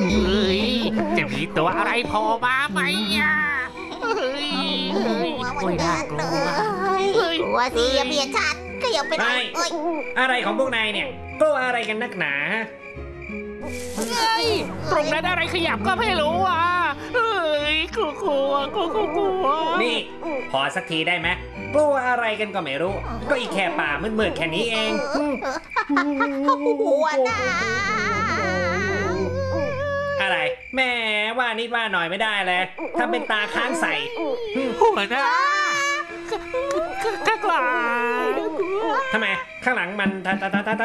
เฮ้ยจะมีตัวอะไรโผล่มาไหมอ่ะเฮ้ยเฮ้ยโอ้ยน่ากลัวกลัวสิอย่าเบียดฉันก็อย่าไปหน่อยเอ้ยอะไรของพวกนายเนี่ยกลัวอะไรกันนักหนาฮะเฮ้ยตรงนั้นอะไรขยับก็ไม่รู้อ่ะเฮ้ยกลัวกลัวกลัวกลัวกลัวนี่พอสักทีได้ไหมกลัวอะไรกันก็ไม่รู้ ก็อีกแค่ป่ามืดๆแค่นี้เองหัวหน้าอะไรแม่ว่านิดว่าหน่อยไม่ได้เลยถ้าเป็นตาค้างใสหัวหน้าก็กล้าทำไมข้างหลังมัน